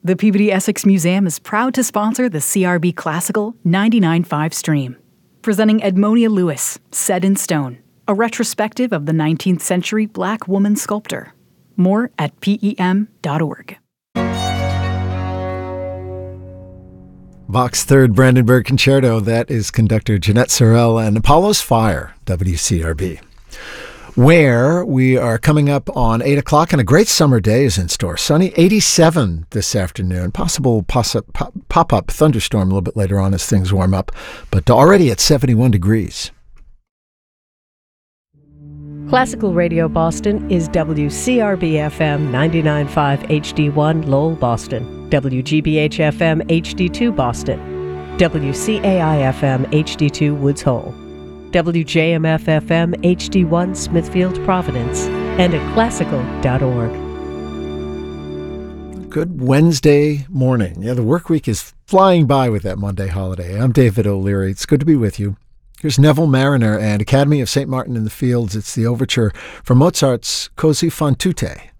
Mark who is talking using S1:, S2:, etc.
S1: The Peabody Essex Museum is proud to sponsor the CRB Classical 99.5 stream, presenting Edmonia Lewis, Set in Stone, a retrospective of the 19th century Black woman sculptor. More at PEM.org.
S2: Bach's Third Brandenburg Concerto, that is conductor Jeanette Sorel and Apollo's Fire, WCRB. Where we are coming up on 8 o'clock and a great summer day is in store. Sunny, 87 this afternoon. Possible pop-up thunderstorm a little bit later on as things warm up, but already at 71 degrees.
S3: Classical Radio Boston is WCRB-FM 99.5 HD1 Lowell, Boston, WGBH-FM HD2 Boston, WCAI-FM HD2 Woods Hole, WJMF-FM HD1 Smithfield, Providence, and at classical.org.
S2: Good Wednesday morning. Yeah, the work week is flying by with that Monday holiday. I'm David O'Leary. It's good to be with you. Here's Neville Marriner and Academy of St. Martin in the Fields. It's the overture from Mozart's Così fan tutte.